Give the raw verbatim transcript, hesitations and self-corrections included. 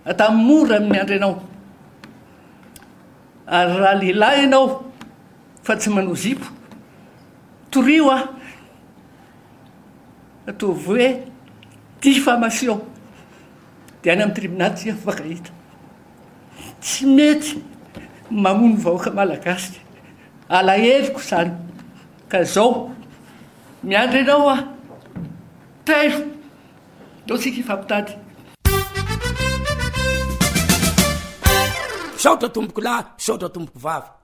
atamora miandry ianao ary raha lehilahy ianao fa tsy manao zipo torio a ataovy hoe diffamation dia any amin'ny tribunal tsy afaka hita tsy mety mamono vahoaka malagasy alaheloko zany ka zao miandry ianao a tairo dao tsika ifampitady saotra tomboko lahy saotra tomboko vavy